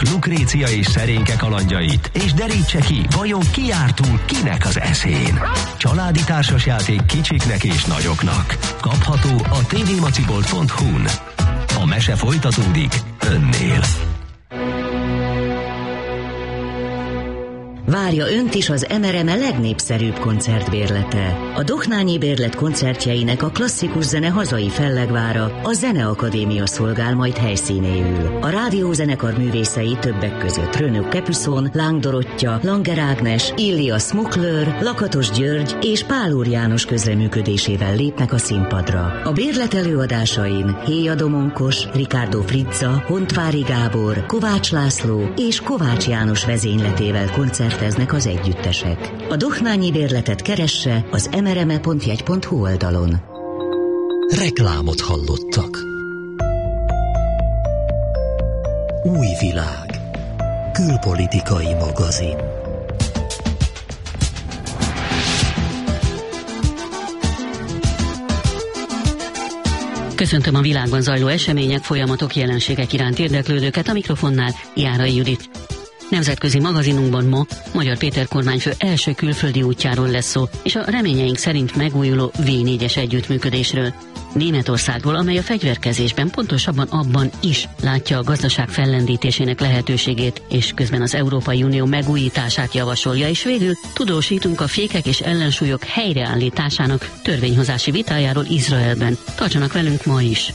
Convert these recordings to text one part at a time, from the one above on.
Lássuk Lukrécia és Szerénke kalandjait, és derítse ki, vajon ki járt túl kinek az eszén. Családi társasjáték kicsiknek és nagyoknak. Kapható a tvmacibolt.hu-n. A mese folytatódik önnél. Várja önt is az MRME legnépszerűbb koncertbérlete. A Dohnányi Bérlet koncertjeinek a klasszikus zene hazai fellegvára, a Zeneakadémia szolgál majd helyszínéül. A rádiózenekar művészei többek között Rönök Capuson, Láng Dorottya, Langer Ágnes, Illia Smukler, Lakatos György és Pál Úr János közreműködésével lépnek a színpadra. A bérlet előadásain Héja Domonkos, Ricardo Frizza, Hontvári Gábor, Kovács László és Kovács János vezényletével koncerteznek az együttesek. A Dohnányi Bérletet keresse az mrme.jegy.hu oldalon. Reklámot hallottak. Új világ. Külpolitikai magazin. Köszöntöm a világban zajló események, folyamatok, jelenségek iránt érdeklődőket, a mikrofonnál Járai Judit. Nemzetközi magazinunkban ma Magyar Péter kormányfő első külföldi útjáról lesz szó, és a reményeink szerint megújuló V4-es együttműködésről. Németországról, amely a fegyverkezésben, pontosabban abban is látja a gazdaság fellendítésének lehetőségét, és közben az Európai Unió megújítását javasolja, és végül tudósítunk a fékek és ellensúlyok helyreállításának törvényhozási vitájáról Izraelben. Tartsanak velünk ma is!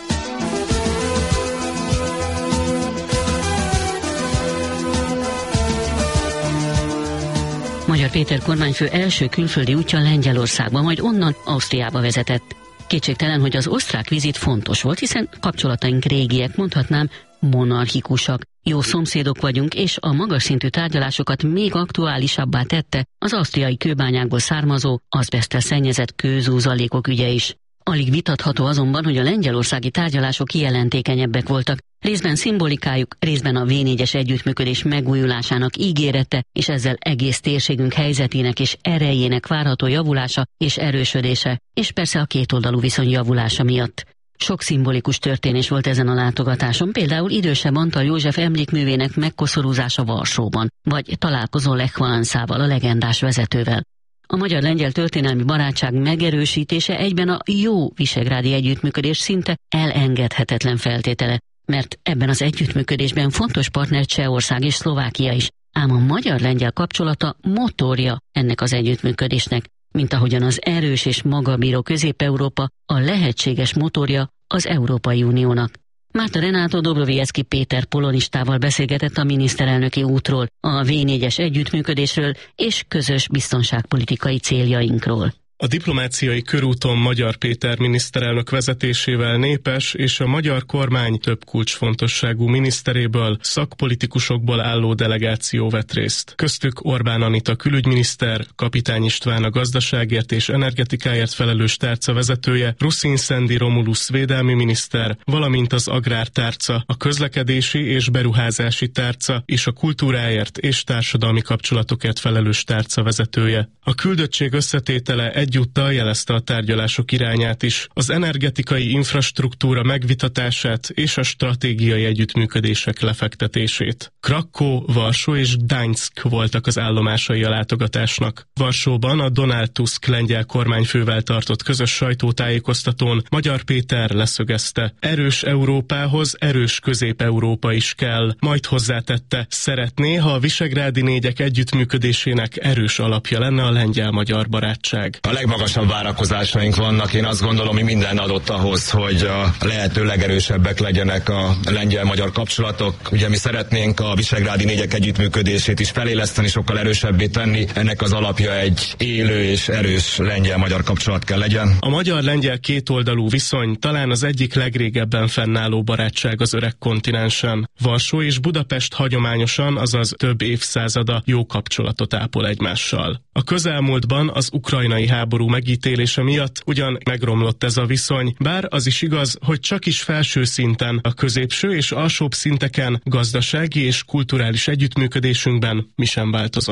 Magyar Péter kormányfő első külföldi útja Lengyelországba, majd onnan Ausztriába vezetett. Kétségtelen, hogy az osztrák vizit fontos volt, hiszen kapcsolataink régiek, mondhatnám monarchikusak. Jó szomszédok vagyunk, és a magas szintű tárgyalásokat még aktuálisabbá tette az ausztriai kőbányákból származó, azbeszttel szennyezett kőzúzalékok ügye is. Alig vitatható azonban, hogy a lengyelországi tárgyalások kijelentékenyebbek voltak, részben szimbolikájuk, részben a V4-es együttműködés megújulásának ígérete, és ezzel egész térségünk helyzetének és erejének várható javulása és erősödése, és persze a kétoldalú viszony javulása miatt. Sok szimbolikus történés volt ezen a látogatáson, például idősebb Antal József emlékművének megkoszorúzása Varsóban, vagy találkozó Lech Walesával, a legendás vezetővel. A magyar-lengyel történelmi barátság megerősítése egyben a jó visegrádi együttműködés szinte elengedhetetlen feltétele, mert ebben az együttműködésben fontos partner Csehország és Szlovákia is, ám a magyar-lengyel kapcsolata motorja ennek az együttműködésnek, mint ahogyan az erős és magabíró Közép-Európa a lehetséges motorja az Európai Uniónak. Márta Renátó Dobrovieszki Péter polonistával beszélgetett a miniszterelnöki útról, a V4-es együttműködésről és közös biztonságpolitikai céljainkról. A diplomáciai körúton Magyar Péter miniszterelnök vezetésével népes és a magyar kormány több kulcsfontosságú miniszteréből, szakpolitikusokból álló delegáció vett részt. Köztük Orbán Anita külügyminiszter, Kapitány István a gazdaságért és energetikáért felelős tárca vezetője, Ruszin Szendi Romulus védelmi miniszter, valamint az agrártárca, a közlekedési és beruházási tárca és a kultúráért és társadalmi kapcsolatokért felelős tárca vezetője. A küldöttség összetétele egyúttal jelezte a tárgyalások irányát is, az energetikai infrastruktúra megvitatását és a stratégiai együttműködések lefektetését. Krakkó, Varsó és Gdańsk voltak az állomásai a látogatásnak. Varsóban a Donald Tusk lengyel kormányfővel tartott közös sajtótájékoztatón Magyar Péter leszögezte, erős Európához erős Közép-Európa is kell, majd hozzátette, szeretné, ha a visegrádi négyek együttműködésének erős alapja lenne a lengyel-magyar barátság. A legmagasabb várakozásaink vannak, én azt gondolom, hogy minden adott ahhoz, hogy a lehető legerősebbek legyenek a lengyel-magyar kapcsolatok. Ugye mi szeretnénk a visegrádi négyek együttműködését is feléleszteni, sokkal erősebbé tenni. Ennek az alapja egy élő és erős lengyel-magyar kapcsolat kell legyen. A magyar-lengyel kétoldalú viszony talán az egyik legrégebben fennálló barátság az öreg kontinensen. Varsó és Budapest hagyományosan, azaz több évszázada jó kapcsolatot ápol egymással. A közelmúltban az ukrajnai háború megítélése miatt ugyan megromlott ez a viszony, bár az is igaz, hogy csak is felső szinten, a középső és alsóbb szinteken gazdasági és kulturális együttműködésünkben mi sem változott.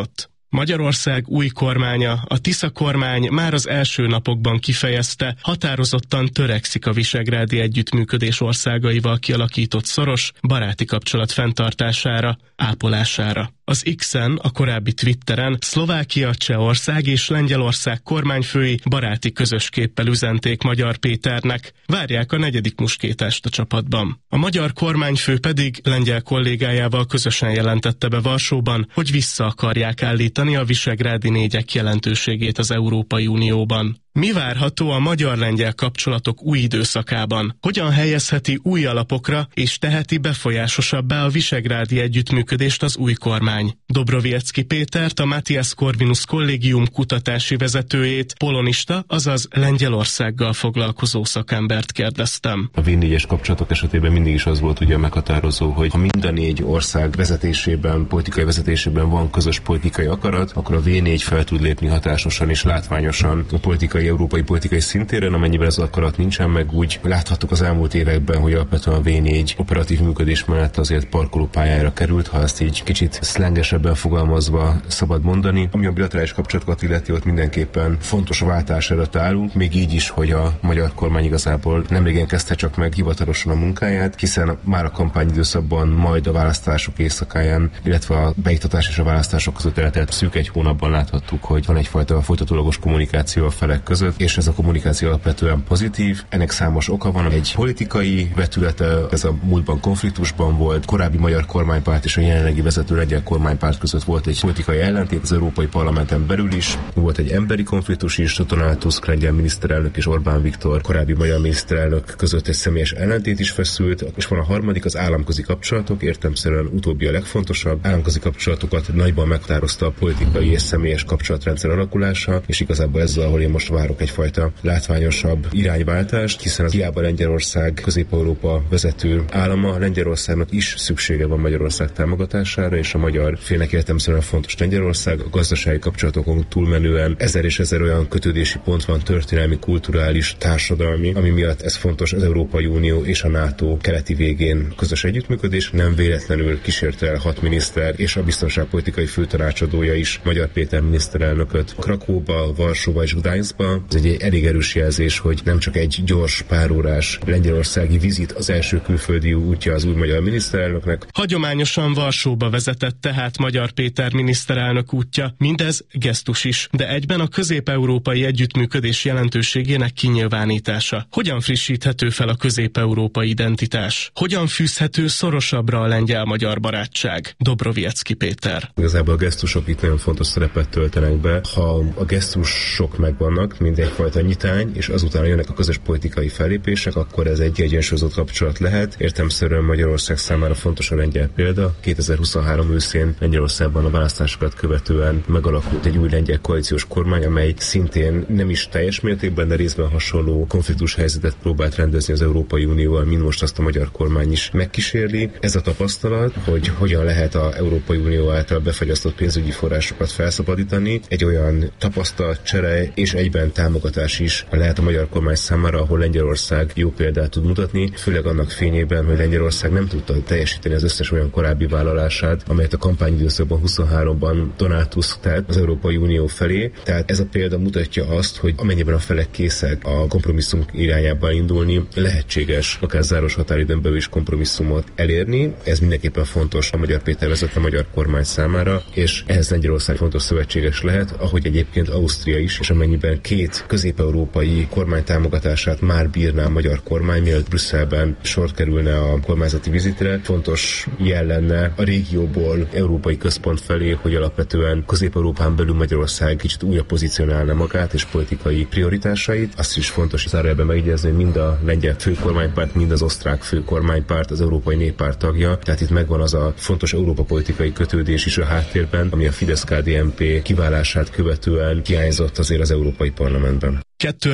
Magyarország új kormánya, a Tisza kormány már az első napokban kifejezte, határozottan törekszik a visegrádi együttműködés országaival kialakított szoros, baráti kapcsolat fenntartására, ápolására. Az X-en, a korábbi Twitteren Szlovákia, Csehország és Lengyelország kormányfői baráti közös képpel üzenték Magyar Péternek. Várják a 4. muskétást a csapatban. A magyar kormányfő pedig lengyel kollégájával közösen jelentette be Varsóban, hogy vissza akarják állítani a visegrádi négyek jelentőségét az Európai Unióban. Mi várható a magyar-lengyel kapcsolatok új időszakában? Hogyan helyezheti új alapokra és teheti befolyásosabbá a visegrádi együttműködést az új kormány? Dobrowiecki Pétert, a Matthias Corvinus Kollégium kutatási vezetőjét, polonista, azaz Lengyelországgal foglalkozó szakembert kérdeztem. A V4-es kapcsolatok esetében mindig is az volt ugye meghatározó, hogy ha mind a 4 ország vezetésében, politikai vezetésében van közös politikai akarat, akkor a V4 fel tud lépni hatásosan és látványosan a európai politikai szintéren, amennyiben ez az akarat nincsen meg, úgy láthattuk az elmúlt években, hogy alapvetően a V4 operatív működés mellett azért parkolópályára került, ha ezt így kicsit szlengesebben fogalmazva szabad mondani. Ami a bilaterális kapcsolatokat illeti, ott mindenképpen fontos váltás előtt állunk, még így is, hogy a magyar kormány igazából nemrégen kezdte csak meg hivatalosan a munkáját, hiszen már a kampányidőszakban, majd a választások éjszakáján, illetve a beiktatás és a választások között eltelt szűk egy hónapban láthattuk, hogy van egyfajta folytatólagos kommunikáció a felek között, és ez a kommunikáció alapvetően pozitív. Ennek számos oka van. Egy politikai vetülete, ez a múltban konfliktusban volt, korábbi magyar kormánypárt és a jelenlegi vezető lengyel kormánypárt között volt egy politikai ellentét, az Európai Parlamenten belül is, volt egy emberi konfliktus is, Donald Tusk lengyel miniszterelnök és Orbán Viktor korábbi magyar miniszterelnök között egy személyes ellentét is feszült, és van a harmadik, az államközi kapcsolatok, értelemszerűen utóbbi a legfontosabb. Államközi kapcsolatokat nagyban meghatározta a politikai és személyes kapcsolatrendszer alakulása, és igazából ezzel, ahol én most várok egyfajta látványosabb irányváltást, hiszen az hiába Lengyelország Közép-Európa vezető állama, Lengyelországnak is szüksége van Magyarország támogatására, és a magyar félnek értelemszerűen fontos Lengyelország, a gazdasági kapcsolatokon túlmenően ezer és ezer olyan kötődési pont van, történelmi, kulturális, társadalmi, ami miatt ez fontos az Európai Unió és a NATO keleti végén közös együttműködés. Nem véletlenül kísérte el 6 miniszter és a biztonságpolitikai főtanácsadója is Magyar Péter miniszterelnököt Krakóba, Varsóba és Gdańskba. Ez egy elég erős jelzés, hogy nem csak egy gyors, párórás lengyelországi vizit az első külföldi útja az új magyar miniszterelnöknek. Hagyományosan Varsóba vezetett tehát Magyar Péter miniszterelnök útja, mindez gesztus is, de egyben a közép-európai együttműködés jelentőségének kinyilvánítása. Hogyan frissíthető fel a közép-európai identitás? Hogyan fűzhető szorosabbra a lengyel-magyar barátság? Dobrowiecki Péter. Igazából a gesztusok itt nagyon fontos szerepet töltenek be. Ha a gesztusok megvannak, mint egyfajta nyitány, és azután jönnek a közös politikai fellépések, akkor ez egy egyensúlyozott kapcsolat lehet. Értelemszerűen Magyarország számára fontos a lengyel példa. 2023 őszén Lengyelországban a választásokat követően megalakult egy új lengyel koalíciós kormány, amely szintén nem is teljes mértékben, de részben hasonló konfliktus helyzetet próbált rendezni az Európai Unióval, mint most azt a magyar kormány is megkísérli. Ez a tapasztalat, hogy hogyan lehet az Európai Unió által befagyasztott pénzügyi forrásokat felszabadítani, egy olyan tapasztalatcsere és egyben támogatás is lehet a magyar kormány számára, ahol Lengyelország jó példát tud mutatni, főleg annak fényében, hogy Lengyelország nem tudta teljesíteni az összes olyan korábbi vállalását, amelyet a kampányidőszakban 23-ban Donald Tusk tett az Európai Unió felé. Tehát ez a példa mutatja azt, hogy amennyiben a felek készek a kompromisszum irányába indulni, lehetséges akár záros határidőn belül is kompromisszumot elérni. Ez mindenképpen fontos a Magyar Péter vezette magyar kormány számára, és ehhez Lengyelország fontos szövetséges lehet, ahogy egyébként Ausztria is, és amennyiben két közép-európai kormány támogatását már bírná a magyar kormány, mielőtt Brüsszelben sor kerülne a kormányzati vizitre, fontos jel lenne a régióból európai központ felé, hogy alapvetően Közép-Európán belül Magyarország kicsit újra pozícionálna magát és politikai prioritásait. Azt is fontos zárójelben megjegyezni, hogy mind a lengyel főkormánypárt, mind az osztrák főkormánypárt az Európai Néppárt tagja, tehát itt megvan az a fontos Európa politikai kötődés is a háttérben, ami a Fidesz-KDNP kiválását követően hiányzott azért az Európai Parlamentben.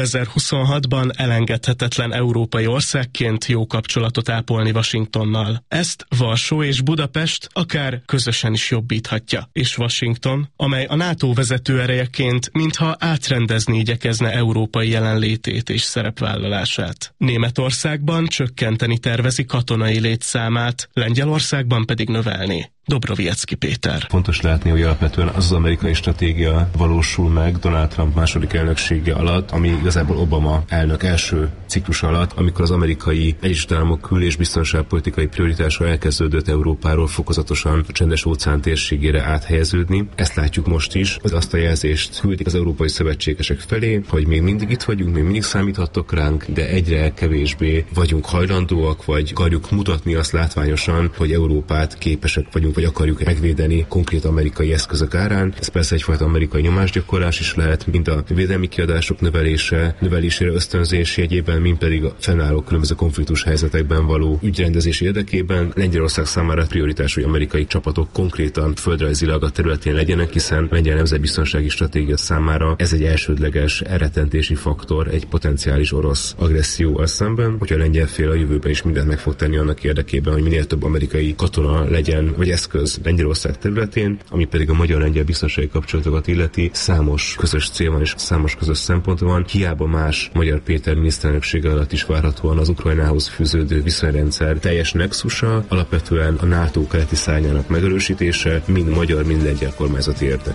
2026-ban elengedhetetlen európai országként jó kapcsolatot ápolni Washingtonnal. Ezt Varsó és Budapest akár közösen is jobbíthatja. És Washington, amely a NATO vezetőerejeként mintha átrendezni igyekezne európai jelenlétét és szerepvállalását. Németországban csökkenteni tervezi katonai létszámát, Lengyelországban pedig növelni. Dobroviecki Péter. Fontos látni, hogy alapvetően az amerikai stratégia valósul meg Donald Trump második elnöksége alatt, ami igazából Obama elnök első ciklus alatt, amikor az amerikai Egyesült Államok kül- és biztonságpolitikai prioritása elkezdődött Európáról fokozatosan a Csendes-óceán térségére áthelyeződni. Ezt látjuk most is, hogy azt a jelzést küldik az európai szövetségesek felé, hogy még mindig itt vagyunk, még mindig számíthattok ránk, de egyre kevésbé vagyunk hajlandóak, vagy akarjuk mutatni azt látványosan, hogy Európát képesek vagyunk, vagy akarjuk megvédeni konkrét amerikai eszközök árán. Ez persze egyfajta amerikai nyomásgyakorlás is lehet, mind a védelmi kiadások növelésére ösztönzés jegyében, mind pedig a fennálló különböző konfliktus helyzetekben való ügyrendezés érdekében. Lengyelország számára prioritás, hogy amerikai csapatok konkrétan földrajzilag a területén legyenek, hiszen lengyel nemzetbiztonsági stratégia számára ez egy elsődleges elrettentési faktor egy potenciális orosz agresszióval szemben, hogy a lengyel fél a jövőben is mindent meg fog tenni annak érdekében, hogy minél több amerikai katona legyen, vagy eszköz Lengyelország területén, ami pedig a magyar-lengyel biztonsági kapcsolatokat illeti, számos közös cél van és számos közös szempont van. Hiába más Magyar Péter miniszterelnöksége alatt is várhatóan az Ukrajnához fűződő viszonyrendszer teljes nexusa, alapvetően a NATO keleti szárnyának megerősítése, mind magyar, mind lengyel kormányzati érdek.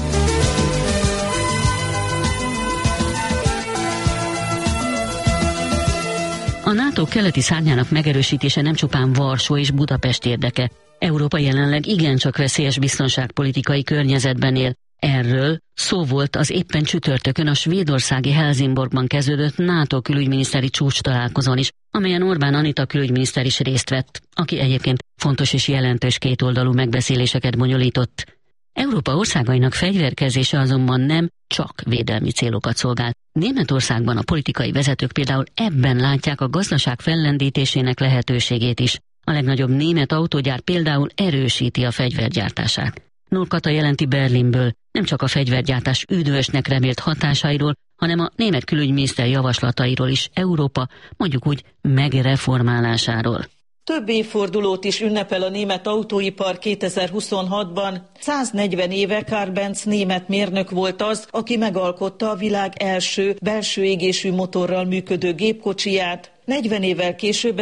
A NATO keleti szárnyának megerősítése nem csupán Varsó és Budapest érdeke. Európa jelenleg igencsak veszélyes biztonságpolitikai környezetben él. Erről szó volt az éppen csütörtökön a svédországi Helsingborgban kezdődött NATO külügyminiszteri csúcstalálkozón is, amelyen Orbán Anita külügyminiszter is részt vett, aki egyébként fontos és jelentős kétoldalú megbeszéléseket bonyolított. Európa országainak fegyverkezése azonban nem csak védelmi célokat szolgál. Németországban a politikai vezetők például ebben látják a gazdaság fellendítésének lehetőségét is. A legnagyobb német autógyár például erősíti a fegyvergyártását. Norkata jelenti Berlinből, nem csak a fegyvergyártás üdvösnek remélt hatásairól, hanem a német külügyminiszter javaslatairól is Európa, mondjuk úgy, megreformálásáról. Több évfordulót is ünnepel a német autóipar 2026-ban. 140 éve Karl Benz német mérnök volt az, aki megalkotta a világ első belső égésű motorral működő gépkocsiját. 40 évvel később,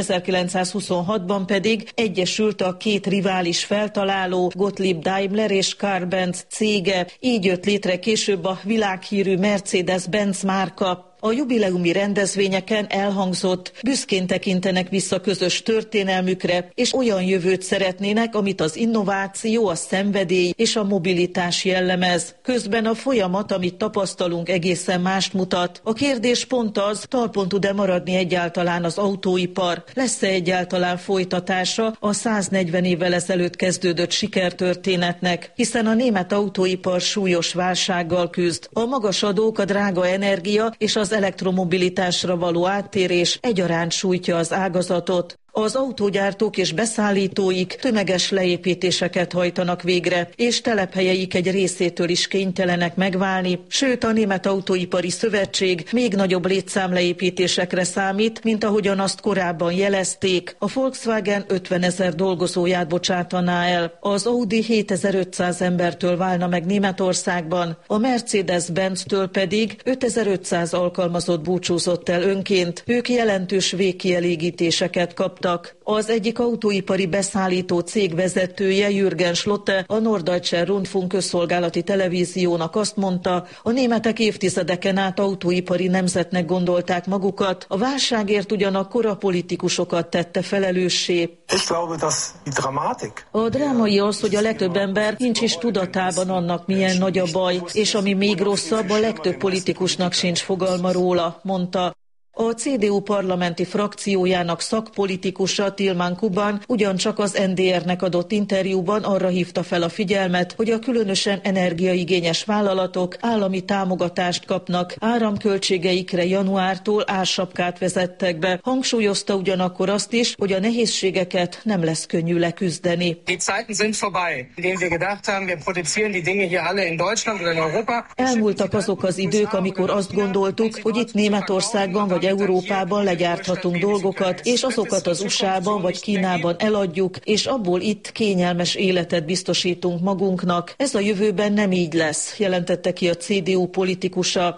1926-ban pedig egyesült a két rivális feltaláló, Gottlieb Daimler és Karl Benz cége. Így jött létre később a világhírű Mercedes-Benz márka. A jubileumi rendezvényeken elhangzott, büszkén tekintenek vissza közös történelmükre, és olyan jövőt szeretnének, amit az innováció, a szenvedély és a mobilitás jellemez. Közben a folyamat, amit tapasztalunk, egészen mást mutat. A kérdés pont az, talpon tud-e maradni egyáltalán az autóipar? Lesz-e egyáltalán folytatása a 140 évvel ezelőtt kezdődött sikertörténetnek? Hiszen a német autóipar súlyos válsággal küzd. A magas adók, a drága energia és az elektromobilitásra való áttérés egyaránt sújtja az ágazatot. Az autógyártók és beszállítóik tömeges leépítéseket hajtanak végre, és telephelyeik egy részétől is kénytelenek megválni, sőt a Német Autóipari Szövetség még nagyobb létszámleépítésekre számít, mint ahogyan azt korábban jelezték. A Volkswagen 50 000 dolgozóját bocsátaná el, az Audi 7500 embertől válna meg Németországban, a Mercedes-Benz-től pedig 5500 alkalmazott búcsúzott el önként, ők jelentős végkielégítéseket kaptak. Az egyik autóipari beszállító cég vezetője, Jürgen Schlotte, a Norddeutscher Rundfunk közszolgálati televíziónak azt mondta, a németek évtizedeken át autóipari nemzetnek gondolták magukat, a válságért ugyanakkor a politikusokat tette felelőssé. A drámai az, hogy a legtöbb ember nincs is tudatában annak, milyen nagy a baj, és ami még rosszabb, a legtöbb politikusnak sincs fogalma róla, mondta. A CDU parlamenti frakciójának szakpolitikusa Tilman Kuban ugyancsak az NDR-nek adott interjúban arra hívta fel a figyelmet, hogy a különösen energiaigényes vállalatok állami támogatást kapnak, áramköltségeikre januártól ársapkát vezettek be. Hangsúlyozta ugyanakkor azt is, hogy a nehézségeket nem lesz könnyű leküzdeni. Elmúltak azok az idők, amikor azt gondoltuk, hogy itt Németországban vagy Európában legyárthatunk dolgokat, és azokat az USA-ban vagy Kínában eladjuk, és abból itt kényelmes életet biztosítunk magunknak. Ez a jövőben nem így lesz, jelentette ki a CDU politikusa.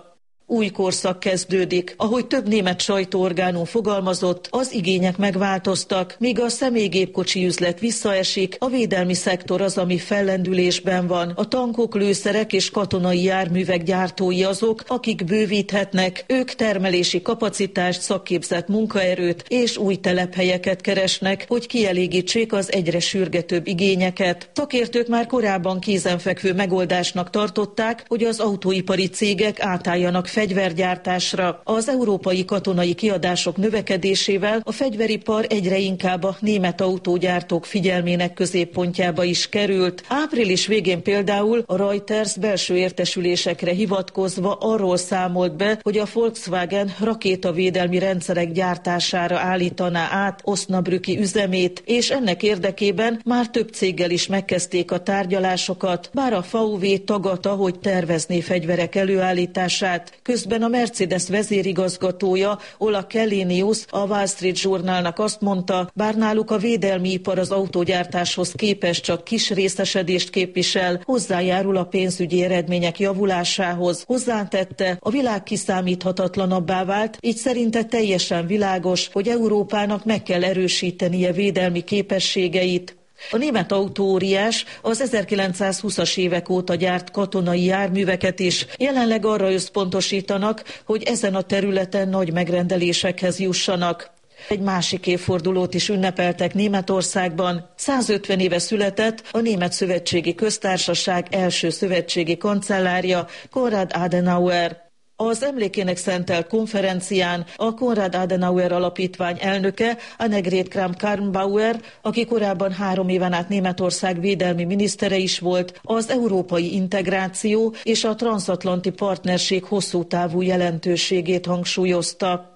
Új korszak kezdődik. Ahogy több német sajtóorgánum fogalmazott, az igények megváltoztak, míg a személygépkocsi üzlet visszaesik, a védelmi szektor az, ami fellendülésben van. A tankok, lőszerek és katonai járművek gyártói azok, akik bővíthetnek, ők termelési kapacitást, szakképzett munkaerőt és új telephelyeket keresnek, hogy kielégítsék az egyre sürgetőbb igényeket. Szakértők már korábban kézenfekvő megoldásnak tartották, hogy az autóipari cégek átálljanak fegyvergyártásra. Az európai katonai kiadások növekedésével a fegyveripar egyre inkább a német autógyártók figyelmének középpontjába is került. Április végén például a Reuters belső értesülésekre hivatkozva arról számolt be, hogy a Volkswagen rakétavédelmi rendszerek gyártására állítaná át Osnabrücki üzemét, és ennek érdekében már több céggel is megkezdték a tárgyalásokat, bár a VW tagadta, hogy tervezné fegyverek előállítását. Közben a Mercedes vezérigazgatója, Ola Källenius a Wall Street Journalnak azt mondta, bár náluk a védelmi ipar az autógyártáshoz képest csak kis részesedést képvisel, hozzájárul a pénzügyi eredmények javulásához. Hozzátette, a világ kiszámíthatatlanabbá vált, így szerinte teljesen világos, hogy Európának meg kell erősítenie védelmi képességeit. A német autóóriás az 1920-as évek óta gyárt katonai járműveket is. Jelenleg arra összpontosítanak, hogy ezen a területen nagy megrendelésekhez jussanak. Egy másik évfordulót is ünnepeltek Németországban. 150 éve született a Német Szövetségi Köztársaság első szövetségi kancellárja, Konrad Adenauer. Az emlékének szentelt konferencián a Konrad Adenauer Alapítvány elnöke, Annegret Kramp-Karrenbauer, aki korábban 3 éven át Németország védelmi minisztere is volt, az európai integráció és a transatlanti partnerség hosszú távú jelentőségét hangsúlyozta.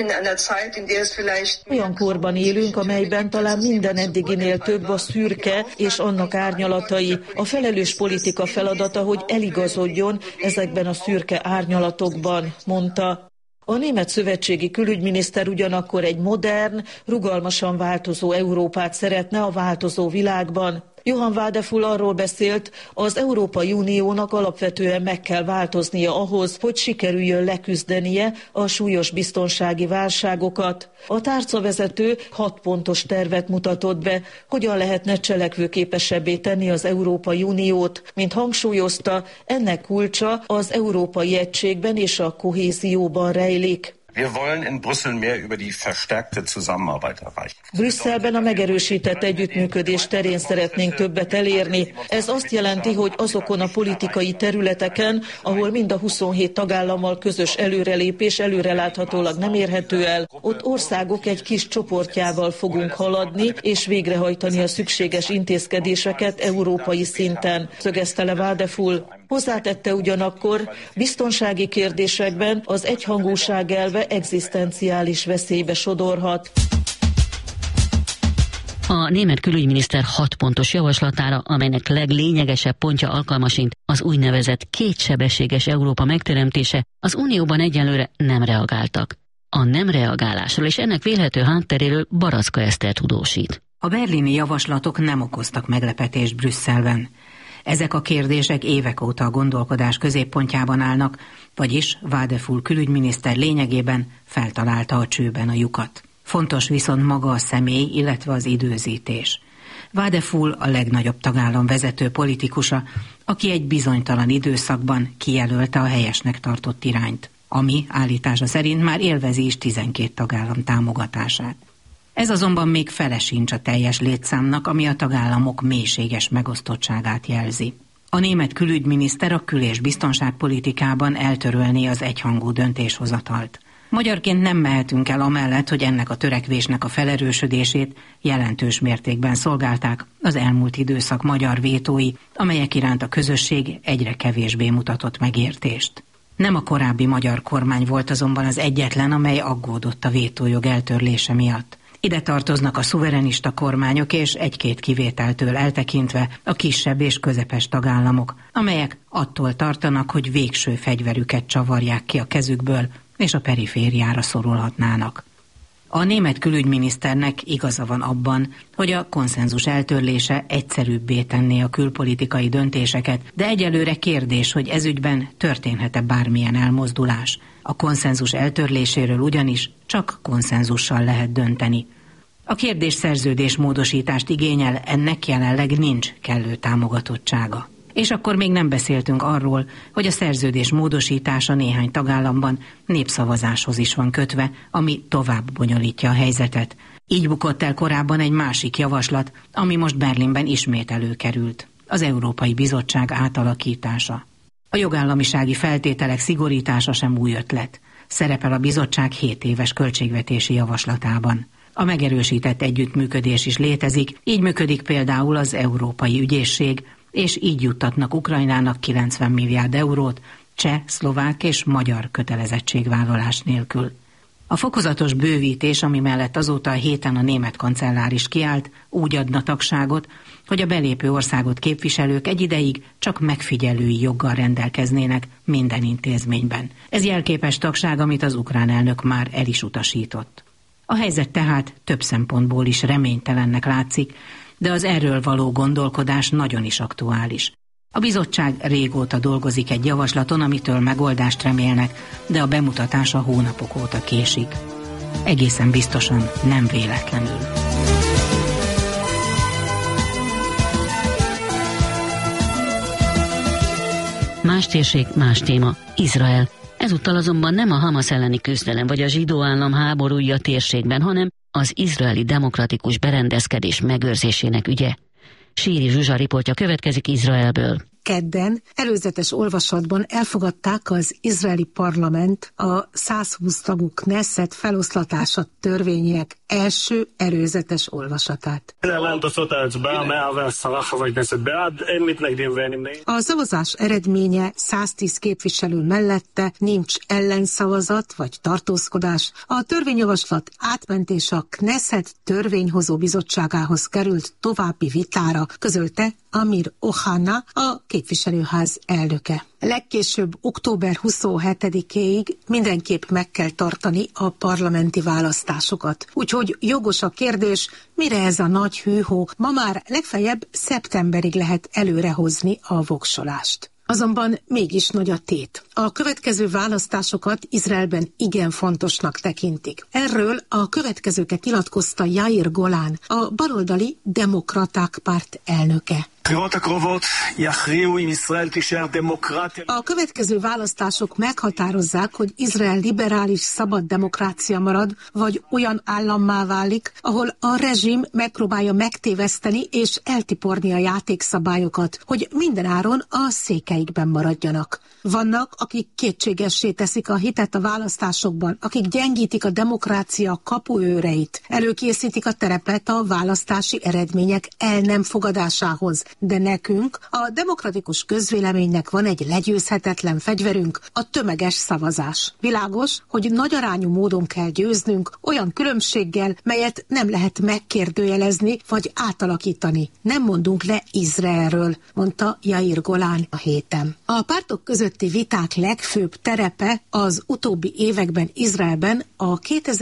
Olyan korban élünk, amelyben talán minden eddiginél több a szürke és annak árnyalatai. A felelős politika feladata, hogy eligazodjon ezekben a szürke árnyalatokban, mondta. A német szövetségi külügyminiszter ugyanakkor egy modern, rugalmasan változó Európát szeretne a változó világban. Johann Wadefull arról beszélt, az Európai Uniónak alapvetően meg kell változnia ahhoz, hogy sikerüljön leküzdenie a súlyos biztonsági válságokat. A tárcavezető 6 pontos tervet mutatott be, hogyan lehetne cselekvőképesebbé tenni az Európai Uniót. Mint hangsúlyozta, ennek kulcsa az európai egységben és a kohézióban rejlik. Brüsszelben a megerősített együttműködés terén szeretnénk többet elérni. Ez azt jelenti, hogy azokon a politikai területeken, ahol mind a 27 tagállammal közös előrelépés előreláthatólag nem érhető el, ott országok egy kis csoportjával fogunk haladni és végrehajtani a szükséges intézkedéseket európai szinten, szögezte le Wadefull. Hozzátette ugyanakkor, biztonsági kérdésekben az egyhangúság elve egzisztenciális veszélybe sodorhat. A német külügyminiszter 6 pontos javaslatára, amelynek leglényegesebb pontja alkalmasint az úgynevezett kétsebességes Európa megteremtése, az Unióban egyelőre nem reagáltak. A nem reagálásról és ennek vélhető hátteréről Baraczka Eszter tudósít. A berlini javaslatok nem okoztak meglepetést Brüsszelben. Ezek a kérdések évek óta a gondolkodás középpontjában állnak, vagyis Wadefull külügyminiszter lényegében feltalálta a csőben a lyukat. Fontos viszont maga a személy, illetve az időzítés. Wadefull a legnagyobb tagállam vezető politikusa, aki egy bizonytalan időszakban kijelölte a helyesnek tartott irányt, ami állítása szerint már élvezi is 12 tagállam támogatását. Ez azonban még fele sincs a teljes létszámnak, ami a tagállamok mélységes megosztottságát jelzi. A német külügyminiszter a kül- és biztonságpolitikában eltörölné az egyhangú döntéshozatalt. Magyarként nem mehetünk el amellett, hogy ennek a törekvésnek a felerősödését jelentős mértékben szolgálták az elmúlt időszak magyar vétói, amelyek iránt a közösség egyre kevésbé mutatott megértést. Nem a korábbi magyar kormány volt azonban az egyetlen, amely aggódott a vétójog eltörlése miatt. Ide tartoznak a szuverenista kormányok és egy-két kivételtől eltekintve a kisebb és közepes tagállamok, amelyek attól tartanak, hogy végső fegyverüket csavarják ki a kezükből, és a perifériára szorulhatnának. A német külügyminiszternek igaza van abban, hogy a konszenzus eltörlése egyszerűbbé tenné a külpolitikai döntéseket, de egyelőre kérdés, hogy ezügyben történhet-e bármilyen elmozdulás. A konszenzus eltörléséről ugyanis csak konszenzussal lehet dönteni. A kérdés szerződésmódosítást igényel, ennek jelenleg nincs kellő támogatottsága. És akkor még nem beszéltünk arról, hogy a szerződés módosítása néhány tagállamban népszavazáshoz is van kötve, ami tovább bonyolítja a helyzetet. Így bukott el korábban egy másik javaslat, ami most Berlinben ismét előkerült. Az Európai Bizottság átalakítása. A jogállamisági feltételek szigorítása sem új ötlet. Szerepel a bizottság 7 éves költségvetési javaslatában. A megerősített együttműködés is létezik, így működik például az Európai Ügyészség, és így juttatnak Ukrajnának 90 milliárd eurót cseh, szlovák és magyar kötelezettségvállalás nélkül. A fokozatos bővítés, ami mellett azóta a héten a német kancellár is kiállt, úgy adna tagságot, hogy a belépő országot képviselők egy ideig csak megfigyelői joggal rendelkeznének minden intézményben. Ez jelképes tagság, amit az ukrán elnök már el is utasított. A helyzet tehát több szempontból is reménytelennek látszik, de az erről való gondolkodás nagyon is aktuális. A bizottság régóta dolgozik egy javaslaton, amitől megoldást remélnek, de a bemutatása hónapok óta késik. Egészen biztosan nem véletlenül. Más térség, más téma. Izrael. Ezúttal azonban nem a Hamasz elleni küzdelem vagy a zsidó állam háborúja térségben, hanem az izraeli demokratikus berendezkedés megőrzésének ügye. Síri Zsuzsa riportja következik Izraelből. Kedden előzetes olvasatban elfogadták az izraeli parlament a 120 tagú Knesset feloszlatása törvényének első előzetes olvasatát. A szavazás eredménye 110 képviselő mellette, nincs ellenszavazat vagy tartózkodás. A törvényjavaslat átmentése a Knesset törvényhozó bizottságához került további vitára, közölte Amir Ohana, a képviselőház elnöke. Legkésőbb október 27-éig mindenképp meg kell tartani a parlamenti választásokat. Úgyhogy jogos a kérdés, mire ez a nagy hűhó, ma már legfeljebb szeptemberig lehet előrehozni a voksolást. Azonban mégis nagy a tét. A következő választásokat Izraelben igen fontosnak tekintik. Erről a következőket nyilatkozta Yair Golan, a baloldali Demokraták párt elnöke. A következő választások meghatározzák, hogy Izrael liberális, szabad demokrácia marad, vagy olyan állammá válik, ahol a rezsim megpróbálja megtéveszteni és eltiporni a játékszabályokat, hogy mindenáron a székeikben maradjanak. Vannak, akik kétségessé teszik a hitet a választásokban, akik gyengítik a demokrácia kapuőreit, előkészítik a terepet a választási eredmények el nem fogadásához. De nekünk, a demokratikus közvéleménynek van egy legyőzhetetlen fegyverünk, a tömeges szavazás. Világos, hogy nagy arányú módon kell győznünk, olyan különbséggel, melyet nem lehet megkérdőjelezni vagy átalakítani. Nem mondunk le Izraelről, mondta Yair Golan a héten. A pártok közötti viták legfőbb terepe az utóbbi években Izraelben a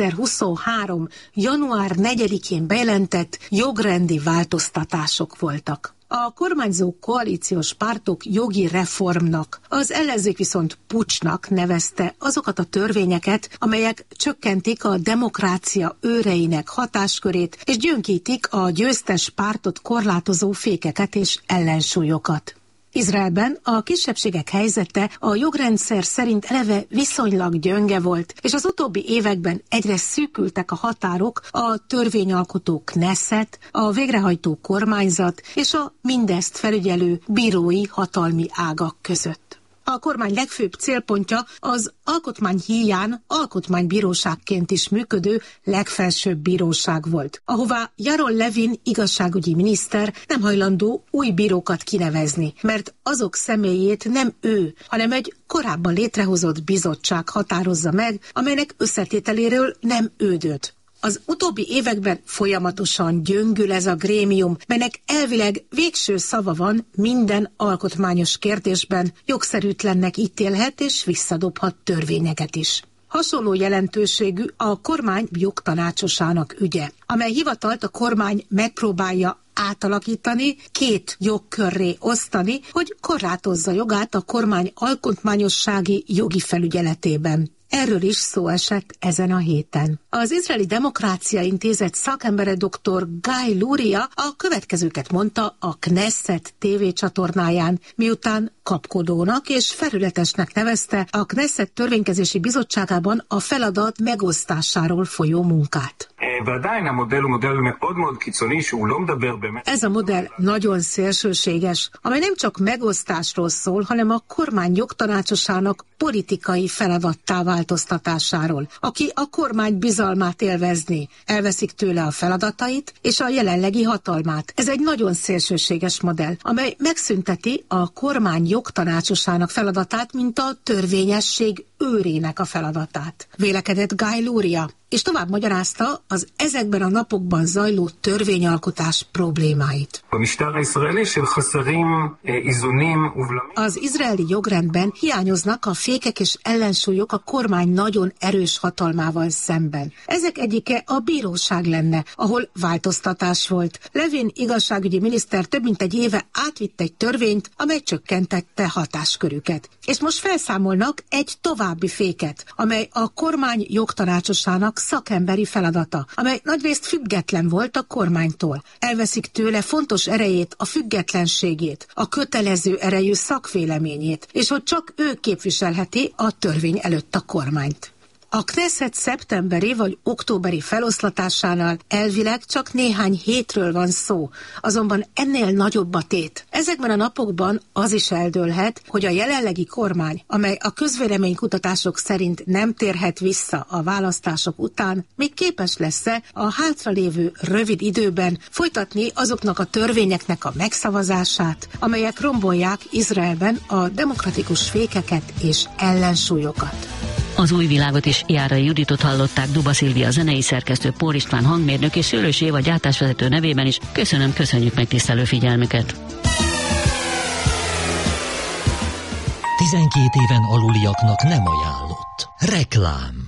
2023. január 4-én bejelentett jogrendi változtatások voltak. A kormányzó koalíciós pártok jogi reformnak, az ellenzék viszont puccsnak nevezte azokat a törvényeket, amelyek csökkentik a demokrácia őreinek hatáskörét, és gyöngítik a győztes pártot korlátozó fékeket és ellensúlyokat. Izraelben a kisebbségek helyzete a jogrendszer szerint eleve viszonylag gyönge volt, és az utóbbi években egyre szűkültek a határok a törvényalkotó Knesset, a végrehajtó kormányzat és a mindezt felügyelő bírói hatalmi ágak között. A kormány legfőbb célpontja az alkotmány híján alkotmánybíróságként is működő legfelsőbb bíróság volt, ahová Yaron Levin igazságügyi miniszter nem hajlandó új bírókat kinevezni, mert azok személyét nem ő, hanem egy korábban létrehozott bizottság határozza meg, amelynek összetételéről nem ő dönt. Az utóbbi években folyamatosan gyöngül ez a grémium, melynek elvileg végső szava van minden alkotmányos kérdésben, jogszerűtlennek ítélhet és visszadobhat törvényeket is. Hasonló jelentőségű a kormány jogtanácsosának ügye, amely hivatalt a kormány megpróbálja átalakítani, 2 jogkörré osztani, hogy korlátozza jogát a kormány alkotmányossági jogi felügyeletében. Erről is szó esett ezen a héten. Az Izraeli Demokrácia Intézet szakembere dr. Guy Luria a következőket mondta a Knesset tévécsatornáján, miután kapkodónak és felületesnek nevezte a Knesset törvénykezési bizottságában a feladat megosztásáról folyó munkát. Ez a modell nagyon szélsőséges, amely nem csak megosztásról szól, hanem a kormány jogtanácsosának politikai feladattá változtatásáról, aki a kormány bizalmát élvezni, elveszik tőle a feladatait és a jelenlegi hatalmát. Ez egy nagyon szélsőséges modell, amely megszünteti a kormány jogtanácsosának feladatát, mint a törvényesség őrének a feladatát. Vélekedett Guy Luria, és tovább magyarázta az ezekben a napokban zajló törvényalkotás problémáit. Az izraeli jogrendben hiányoznak a fékek és ellensúlyok a kormány nagyon erős hatalmával szemben. Ezek egyike a bíróság lenne, ahol változtatás volt. Levin igazságügyi miniszter több mint egy éve átvitt egy törvényt, amely csökkentette hatáskörüket. És most felszámolnak egy további féket, amely a kormány jogtanácsosának szakemberi feladata, amely nagyrészt független volt a kormánytól. Elveszik tőle fontos erejét, a függetlenségét, a kötelező erejű szakvéleményét, és hogy csak ő képviselheti a törvény előtt a kormányt. A Knesset szeptemberi vagy októberi feloszlatásánál elvileg csak néhány hétről van szó, azonban ennél nagyobb a tét. Ezekben a napokban az is eldőlhet, hogy a jelenlegi kormány, amely a közvéleménykutatások szerint nem térhet vissza a választások után, még képes lesz-e a hátralévő rövid időben folytatni azoknak a törvényeknek a megszavazását, amelyek rombolják Izraelben a demokratikus fékeket és ellensúlyokat. Az Új Világot és Járai Juditot hallották. Duba Szilvia zenei szerkesztő, Pór István hangmérnök és Szőlős Éva gyártásvezető nevében is köszönjük megtisztelő figyelmüket. 12 éven aluliaknak nem ajánlott. Reklám.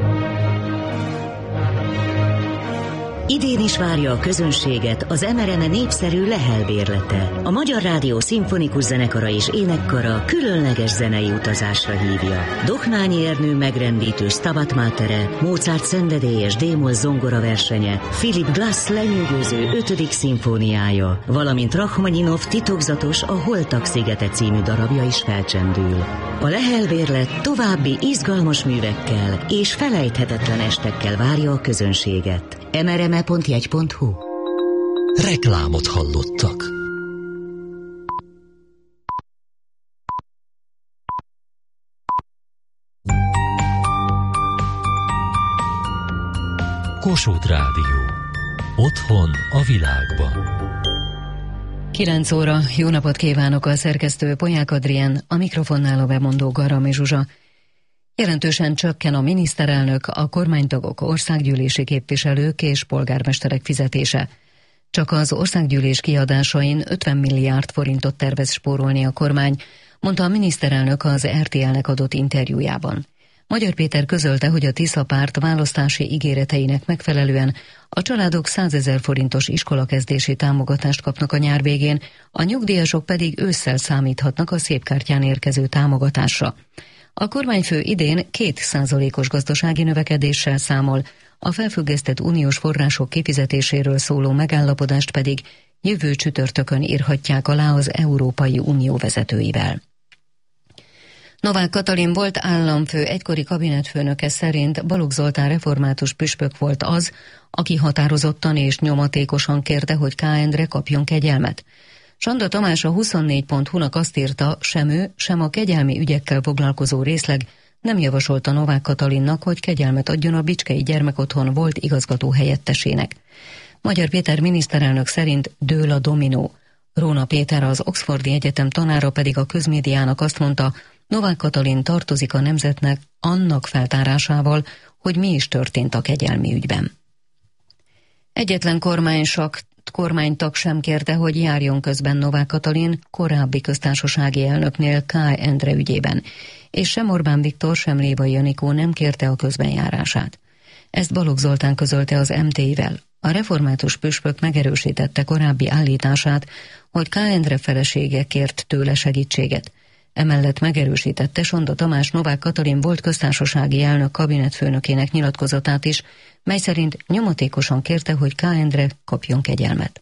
Idén is várja a közönséget az MRM népszerű Lehel bérlete. A Magyar Rádió szimfonikus zenekara és énekkara különleges zenei utazásra hívja. Dohnányi Ernő megrendítő Stabat Matere, Mozart szenvedélyes D-moll zongora versenye, Philip Glass lenyűgöző 5. szimfóniája, valamint Rachmaninov titokzatos A Holtak szigete című darabja is felcsendül. A Lehel bérlet további izgalmas művekkel és felejthetetlen estekkel várja a közönséget. mrme.jegy.hu. Reklámot hallottak. Kossuth Rádió. Otthon a világban. 9 óra, jó napot kívánok, a szerkesztő Polyák Adrien, a mikrofonnál a bemondó Garami Zsuzsa. Jelentősen csökken a miniszterelnök, a kormánytagok, országgyűlési képviselők és polgármesterek fizetése. Csak az országgyűlés kiadásain 50 milliárd forintot tervez spórolni a kormány, mondta a miniszterelnök az RTL-nek adott interjújában. Magyar Péter közölte, hogy a Tisza párt választási ígéreteinek megfelelően a családok 100 000 forintos iskolakezdési támogatást kapnak a nyár végén, a nyugdíjasok pedig ősszel számíthatnak a szépkártyán érkező támogatásra. A kormányfő idén 2%-os gazdasági növekedéssel számol, a felfüggesztett uniós források kifizetéséről szóló megállapodást pedig jövő csütörtökön írhatják alá az Európai Unió vezetőivel. Novák Katalin volt államfő egykori kabinetfőnöke szerint Balogh Zoltán református püspök volt az, aki határozottan és nyomatékosan kérte, hogy K. Endre kapjon kegyelmet. Sanda Tamás a 24.hu-nak azt írta, sem ő, sem a kegyelmi ügyekkel foglalkozó részleg nem javasolta Novák Katalinnak, hogy kegyelmet adjon a Bicskei Gyermekotthon volt igazgató helyettesének. Magyar Péter miniszterelnök szerint dől a dominó. Róna Péter, az Oxfordi Egyetem tanára pedig a közmédiának azt mondta, Novák Katalin tartozik a nemzetnek annak feltárásával, hogy mi is történt a kegyelmi ügyben. Egyetlen kormánysak adott kormánytag sem kérte, hogy járjon közben Novák Katalin korábbi köztársasági elnöknél K. Endre ügyében, és sem Orbán Viktor, sem Révai Anikó nem kérte a közbenjárását. Ezt Balogh Zoltán közölte az MT-vel. A református püspök megerősítette korábbi állítását, hogy K. Endre felesége kért tőle segítséget. Emellett megerősítette Sonda Tamás Novák Katalin volt köztársasági elnök kabinetfőnökének nyilatkozatát is, mely szerint nyomatékosan kérte, hogy K. Endre kapjon kegyelmet.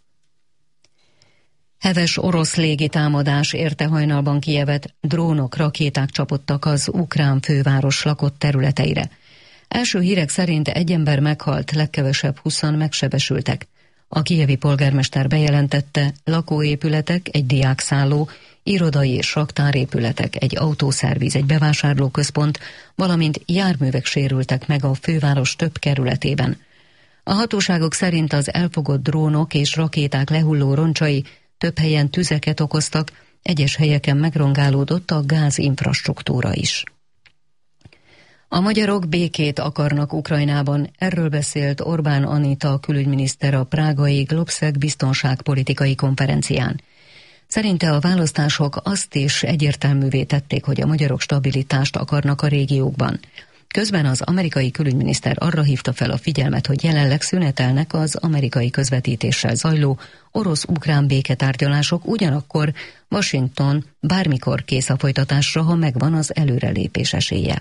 Heves orosz légitámadás érte hajnalban Kijevet, drónok, rakéták csapottak az ukrán főváros lakott területeire. Első hírek szerint egy ember meghalt, legkevesebb 20-an megsebesültek. A kijevi polgármester bejelentette, lakóépületek, egy diákszálló, irodai és raktárépületek, egy autószerviz, egy bevásárlóközpont, valamint járművek sérültek meg a főváros több kerületében. A hatóságok szerint az elfogott drónok és rakéták lehulló roncsai több helyen tüzeket okoztak, egyes helyeken megrongálódott a gázinfrastruktúra is. A magyarok békét akarnak Ukrajnában, erről beszélt Orbán Anita külügyminiszter a prágai Globszeg biztonságpolitikai konferencián. Szerinte a választások azt is egyértelművé tették, hogy a magyarok stabilitást akarnak a régiókban. Közben az amerikai külügyminiszter arra hívta fel a figyelmet, hogy jelenleg szünetelnek az amerikai közvetítéssel zajló orosz-ukrán béketárgyalások, ugyanakkor Washington bármikor kész a folytatásra, ha megvan az előrelépés esélye.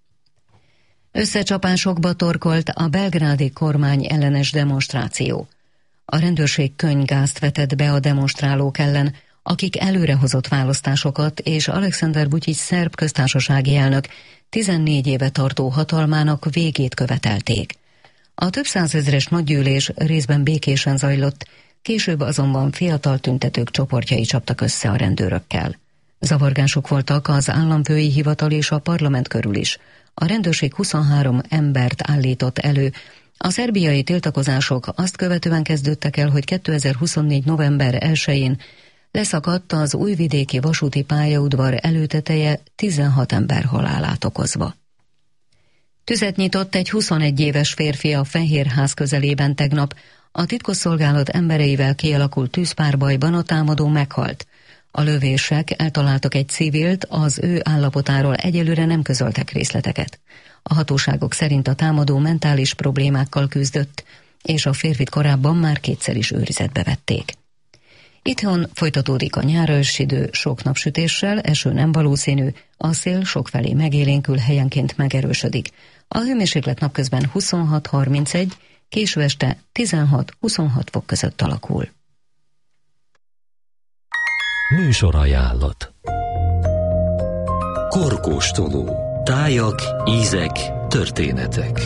Összecsapásokba torkolt a belgrádi kormány ellenes demonstráció. A rendőrség könnygázt vetett be a demonstrálók ellen, akik előrehozott választásokat és Alexander Vučić szerb köztársasági elnök 14 éve tartó hatalmának végét követelték. A több százezres nagygyűlés részben békésen zajlott, később azonban fiatal tüntetők csoportjai csaptak össze a rendőrökkel. Zavargások voltak az államfői hivatal és a parlament körül is. A rendőrség 23 embert állított elő. A szerbiai tiltakozások azt követően kezdődtek el, hogy 2024. november 1-én leszakadt az újvidéki vasúti pályaudvar előteteje 16 ember halálát okozva. Tüzet nyitott egy 21 éves férfi a Fehérház közelében tegnap. A titkosszolgálat embereivel kialakult tűzpárbajban a támadó meghalt. A lövések eltaláltak egy civilt, az ő állapotáról egyelőre nem közöltek részleteket. A hatóságok szerint a támadó mentális problémákkal küzdött, és a férfit korábban már kétszer is őrizetbe vették. Itthon folytatódik a nyár-ősidő sok napsütéssel, eső nem valószínű, a szél sokfelé megélénkül, helyenként megerősödik. A hőmérséklet napközben 26-31, késő este 16-26 fok között alakul. Műsorajánlat. Korkóstoló. Tájak, ízek, történetek.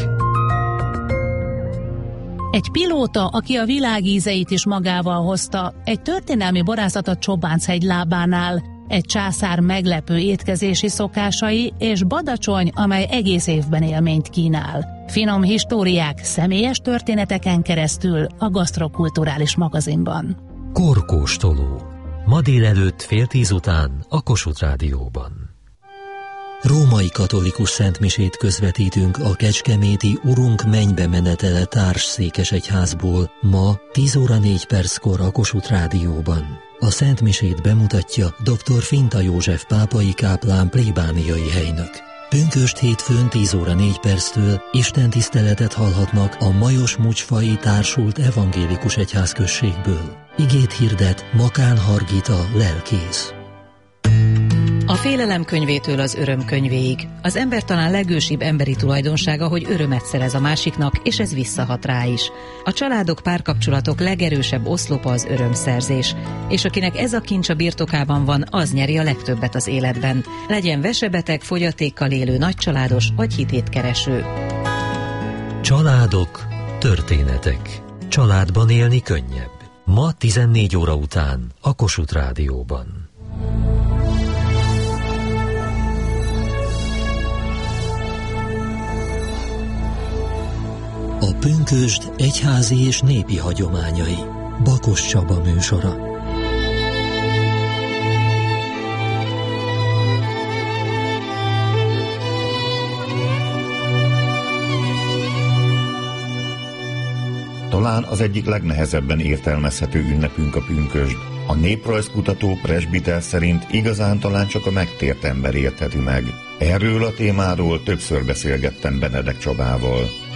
Egy pilóta, aki a világ ízeit is magával hozta, egy történelmi borászat a Csobánchegy lábánál, egy császár meglepő étkezési szokásai és Badacsony, amely egész évben élményt kínál. Finom históriák személyes történeteken keresztül a Gasztrokulturális magazinban. Korkóstoló. Ma délelőtt 9:30 után a Kossuth Rádióban. Római katolikus szentmisét közvetítünk a kecskeméti Urunk mennybe menetele társszékesegyházból ma 10:04 a Kossuth Rádióban. A szentmisét bemutatja dr. Finta József pápai káplán plébániai helynök. Pünkösd hétfőn 10:04 istentiszteletet hallhatnak a Majos-Mucsfai társult evangélikus egyházközségből. Igét hirdet Makán Hargita lelkész. A félelem könyvétől az öröm könyvéig. Az ember talán legősibb emberi tulajdonsága, hogy örömet szerez a másiknak, és ez visszahat rá is. A családok, párkapcsolatok legerősebb oszlopa az örömszerzés, és akinek ez a kincs a birtokában van, az nyeri a legtöbbet az életben. Legyen vesebeteg, fogyatékkal élő, nagycsaládos vagy hitétkereső. Családok, történetek. Családban élni könnyebb. Ma 14 óra után a Kossuth Rádióban. A pünkösd egyházi és népi hagyományai. Bakos Csaba műsora. Talán az egyik legnehezebben értelmezhető ünnepünk a pünkösd. A néprajzkutató presbiter szerint igazán talán csak a megtért ember értheti meg. Erről a témáról többször beszélgettem Benedek Csabával.